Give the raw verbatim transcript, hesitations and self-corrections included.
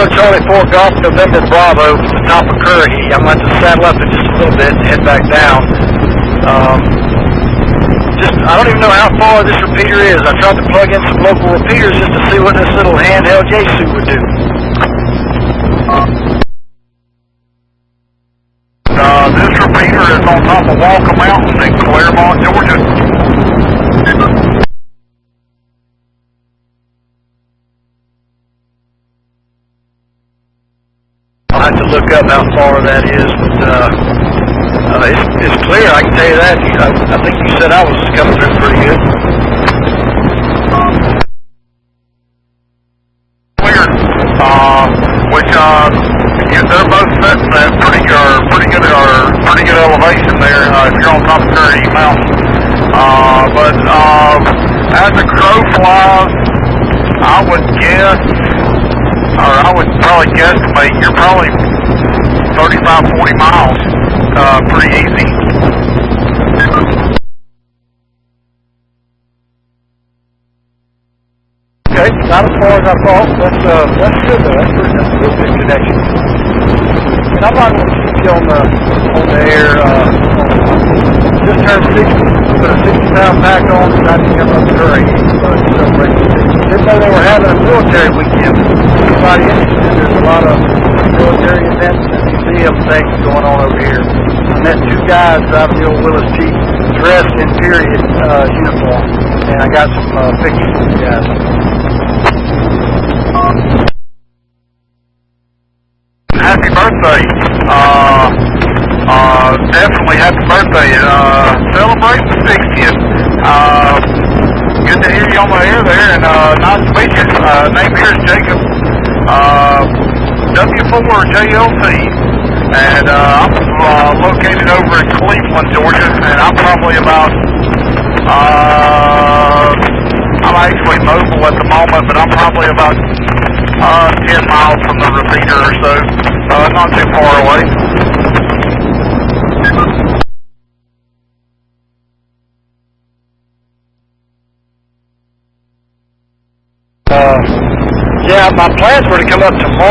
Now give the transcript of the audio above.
Tango Charlie four Golf November Bravo from the top of Currahee. I'm going to saddle up in just a little bit and head back down. Um, just, I don't even know how far this repeater is. I tried to plug in some local repeaters just to see what this little handheld Yaesu would do. Uh, this repeater is on top of Walker Mountain in Claremont, Georgia. I'll have to look up how far that is, but uh, uh, it's, it's clear, I can tell you that. I, I think you said I was coming through pretty good. Clear, uh, which, uh, yeah, they're both sitting at pretty, uh, pretty good, uh, pretty good elevation there, uh, if you're on top of Currahee Mountain. Uh, but, uh, as the crow flies, I would guess, or I would probably guesstimate, you're probably thirty-five, forty miles, uh, pretty easy. Okay, not as far as I thought. That's, uh, that's good though. That's, pretty, that's a real good connection. And I'm not going to keep you on the, on the air, uh, just turned sixty, put a sixty pound pack on, and I can come up to Currahee, uh, to celebrate the sixty. Didn't know they were having a military weekend. Anybody interested, there's a lot of military events and museum things going on over here. I met two guys out of the old Willis Jeep dressed in period, uh, uniform, and I got some, uh, pictures of the guys. Happy birthday. Uh, uh, definitely happy birthday. Uh, celebrate the sixtieth. Uh, good to hear you on the air there, and, uh, nice to meet you. Uh, name here is Jacob, uh, W four J L T, and, uh, I'm, uh, located over in Cleveland, Georgia, and I'm probably about, uh, I'm actually mobile at the moment, but I'm probably about, uh, ten miles from the repeater or so. Uh, not too far away. Uh, yeah, my plans were to come up tomorrow.